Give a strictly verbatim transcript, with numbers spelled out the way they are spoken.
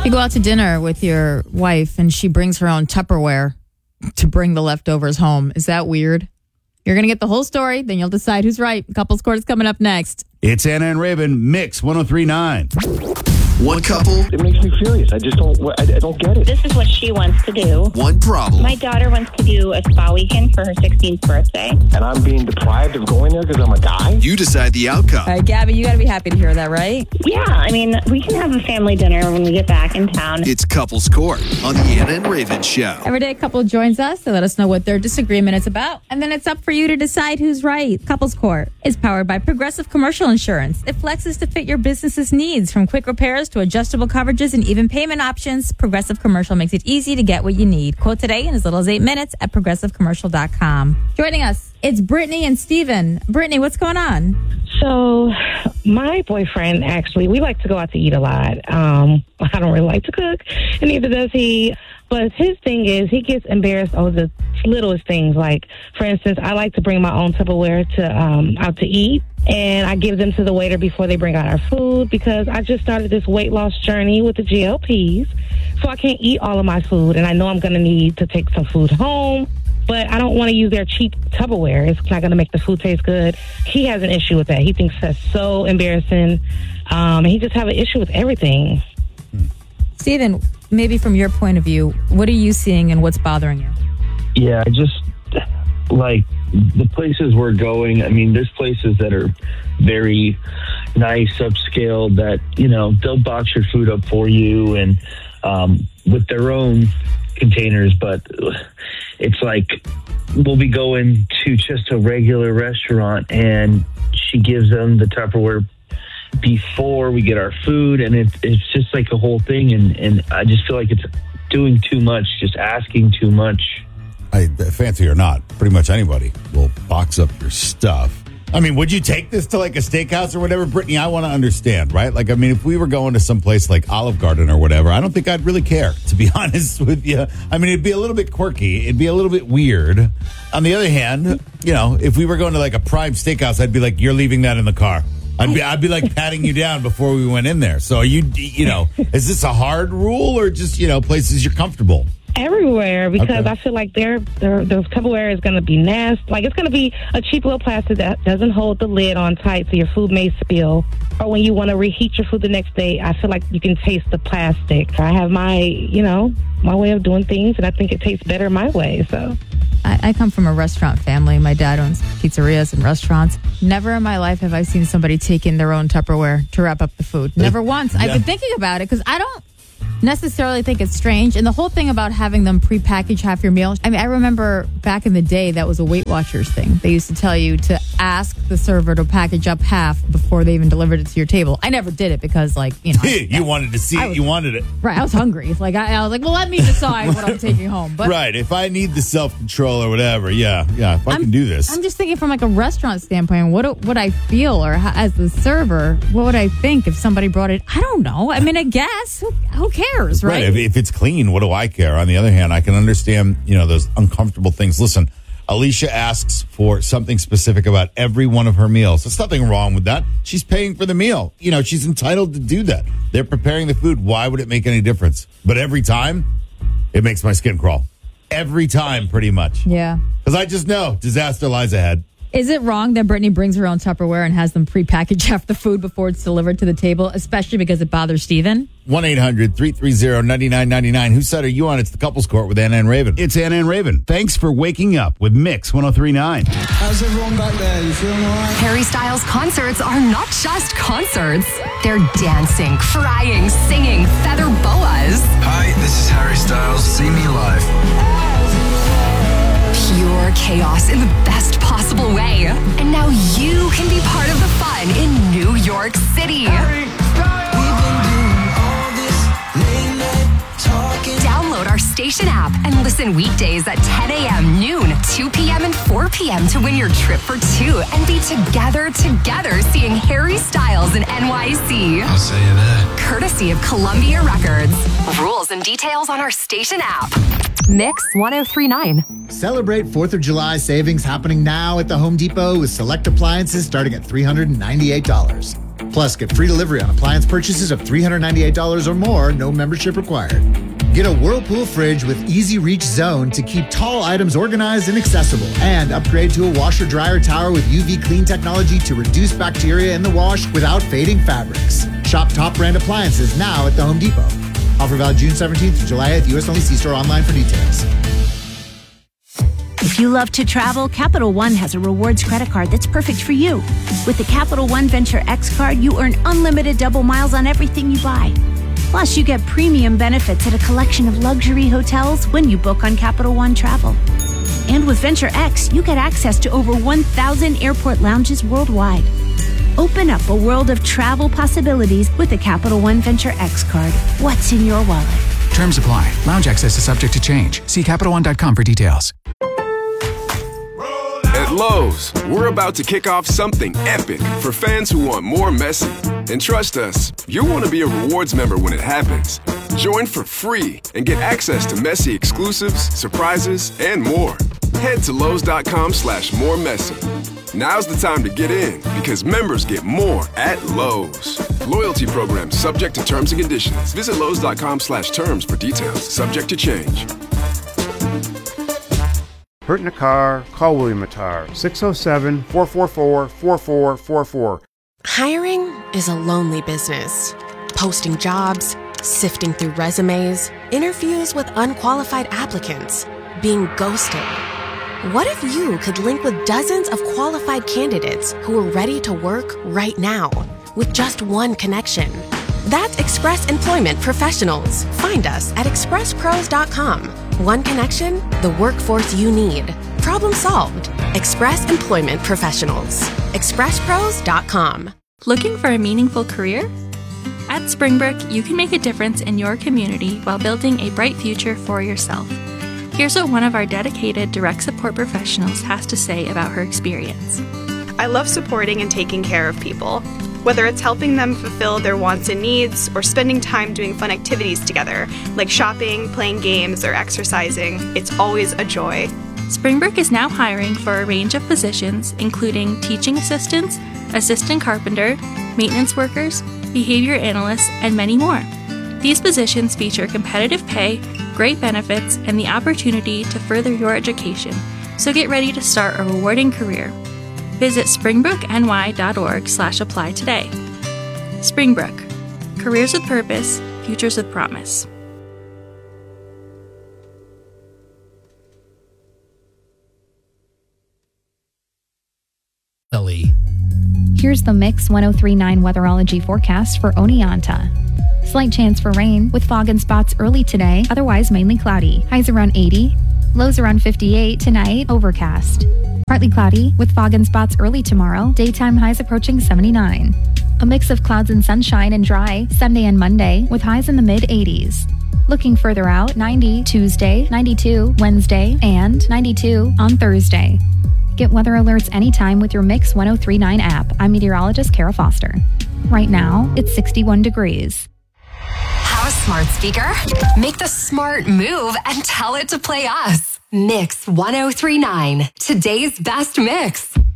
You go out to dinner with your wife and she brings her own Tupperware to bring the leftovers home. Is that weird? You're going to get the whole story, then you'll decide who's right. Couples Court is coming up next. It's Anna and Raven, Mix one oh three point nine. One couple. It makes me furious. I just don't, I, I don't get it. This is what she wants to do. One problem. My daughter wants to do a spa weekend for her sixteenth birthday. And I'm being deprived of going there because I'm a guy? You decide the outcome. All right, Gabby, you got to be happy to hear that, right? Yeah, I mean, we can have a family dinner when we get back in town. It's Couples Court on the Anna and Raven Show. Every day a couple joins us to let us know what their disagreement is about. And then it's up for you to decide who's right. Couples Court is powered by Progressive Commercial Insurance. It flexes to fit your business's needs, from quick repairs to adjustable coverages and even payment options. Progressive Commercial makes it easy to get what you need. Quote today in as little as eight minutes at progressive commercial dot com. Joining us, it's Brittany and Steven. Brittany, what's going on? So, my boyfriend, actually, we like to go out to eat a lot. Um, I don't really like to cook, and neither does he. But his thing is, he gets embarrassed over the littlest things. Like, for instance, I like to bring my own Tupperware to um, out to eat, and I give them to the waiter before they bring out our food because I just started this weight loss journey with the G L Ps, so I can't eat all of my food, and I know I'm going to need to take some food home. But I don't want to use their cheap Tupperware. It's not going to make the food taste good. He has an issue with that. He thinks that's so embarrassing. Um, he just have an issue with everything. Steven, maybe from your point of view, what are you seeing and what's bothering you? Yeah, I just, like, the places we're going, I mean, there's places that are very nice, upscale, that, you know, they'll box your food up for you and um, with their own containers, but it's like we'll be going to just a regular restaurant and she gives them the Tupperware before we get our food, and it, it's just like a whole thing, and, and I just feel like it's doing too much, just asking too much. I, fancy or not, pretty much anybody will box up your stuff. I mean, would you take this to like a steakhouse or whatever, Brittany? I want to understand, right? Like, I mean, if we were going to some place like Olive Garden or whatever, I don't think I'd really care, to be honest with you. I mean, it'd be a little bit quirky. It'd be a little bit weird. On the other hand, you know, if we were going to like a prime steakhouse, I'd be like, you're leaving that in the car. I'd be, I'd be like patting you down before we went in there. So, are you, you know, is this a hard rule or just, you know, places you're comfortable? Everywhere, because Okay. I feel like their their the Tupperware is going to be nasty. Like, it's going to be a cheap little plastic that doesn't hold the lid on tight, so your food may spill. Or when you want to reheat your food the next day, I feel like you can taste the plastic. I have my, you know, my way of doing things, and I think it tastes better my way. So, I, I come from a restaurant family. My dad owns pizzerias and restaurants. Never in my life have I seen somebody take in their own Tupperware to wrap up the food. Never once. I've been thinking about it because I don't necessarily think it's strange. And the whole thing about having them prepackage half your meal. I mean, I remember back in the day, that was a Weight Watchers thing. They used to tell you to ask the server to package up half before they even delivered it to your table. I never did it because, like, you know. I, you wanted to see I it. was- You wanted it. Right. I was hungry. Like, I, I was like, well, let me decide what I'm taking home. But Right. If I need the self-control or whatever, yeah. Yeah. If I I'm- can do this. I'm just thinking from like a restaurant standpoint, what do- would I feel, or how, as the server, what would I think if somebody brought it? I don't know. I mean, I guess who, who cares, right? If, if it's clean, what do I care? On the other hand, I can understand, you know, those uncomfortable things. Listen, Alicia asks for something specific about every one of her meals. There's nothing wrong with that. She's paying for the meal. You know, she's entitled to do that. They're preparing the food. Why would it make any difference? But every time, it makes my skin crawl. Every time, pretty much. Yeah. Because I just know disaster lies ahead. Is it wrong that Brittany brings her own Tupperware and has them prepackaged half the food before it's delivered to the table, especially because it bothers Steven? one eight hundred three three zero nine nine nine nine. Whose side are you on? It's the Couples Court with Anna and Raven. It's Anna and Raven. Thanks for waking up with Mix one oh three point nine. How's everyone back there? You feeling all right? Harry Styles concerts are not just concerts. They're dancing, crying, singing, feather boas. Hi, this is Harry Styles. See me live. Pure chaos in the best possible way. And now you can be part of the fun in New York City. Download our station app and listen weekdays at ten a.m., noon, two p.m., and four p.m. to win your trip for two and be together, together seeing Harry Styles in N Y C. I'll see you there. Courtesy of Columbia Records. Rules and details on our station app. Mix one oh three point nine. Celebrate fourth of July savings happening now at the Home Depot with select appliances starting at three hundred ninety-eight dollars. Plus, get free delivery on appliance purchases of three hundred ninety-eight dollars or more, no membership required. Get a Whirlpool fridge with Easy Reach Zone to keep tall items organized and accessible. And upgrade to a washer-dryer tower with U V clean technology to reduce bacteria in the wash without fading fabrics. Shop top brand appliances now at the Home Depot. Offer valid June seventeenth to July eighth. U S only. See store online for details. If you love to travel, Capital One has a rewards credit card that's perfect for you. With the Capital One Venture X card, you earn unlimited double miles on everything you buy. Plus, you get premium benefits at a collection of luxury hotels when you book on Capital One Travel. And with Venture X, you get access to over one thousand airport lounges worldwide. Open up a world of travel possibilities with the Capital One Venture X card. What's in your wallet? Terms apply. Lounge access is subject to change. See Capital One dot com for details. At Lowe's, we're about to kick off something epic for fans who want more Messi. And trust us, you'll want to be a rewards member when it happens. Join for free and get access to Messi exclusives, surprises, and more. Head to Lowe's.com slash more Messi. Now's the time to get in because members get more at Lowe's. Loyalty program subject to terms and conditions. Visit Lowe's.com slash terms for details. Subject to change. Hurt in a car? Call William Mattar, six oh seven, four four four, four four four four. Hiring is a lonely business. Posting jobs, sifting through resumes, interviews with unqualified applicants, being ghosted. What if you could link with dozens of qualified candidates who are ready to work right now with just one connection? That's Express Employment Professionals. Find us at express pros dot com. One connection, the workforce you need. Problem solved. Express Employment Professionals. express pros dot com. Looking for a meaningful career? At Springbrook, you can make a difference in your community while building a bright future for yourself. Here's what one of our dedicated direct support professionals has to say about her experience. I love supporting and taking care of people. Whether it's helping them fulfill their wants and needs or spending time doing fun activities together, like shopping, playing games, or exercising, it's always a joy. Springbrook is now hiring for a range of positions, including teaching assistants, assistant carpenter, maintenance workers, behavior analysts, and many more. These positions feature competitive pay, great benefits, and the opportunity to further your education, so get ready to start a rewarding career. Visit springbrookny.org slash apply today. Springbrook. Careers with purpose, futures with promise. Ellie. Here's the Mix one oh three point nine weatherology forecast for Oneonta. Slight chance for rain with fog and spots early today, otherwise mainly cloudy. Highs around eighty. Lows around fifty-eight tonight, overcast. Partly cloudy with fog and spots early tomorrow, daytime highs approaching seventy-nine. A mix of clouds and sunshine and dry Sunday and Monday with highs in the mid eighties. Looking further out, ninety Tuesday, ninety-two Wednesday, and ninety-two on Thursday. Get weather alerts anytime with your Mix one oh three point nine app. I'm meteorologist Kara Foster. Right now, it's sixty-one degrees. Have a smart speaker? Make the smart move and tell it to play us. Mix one oh three point nine, today's best mix.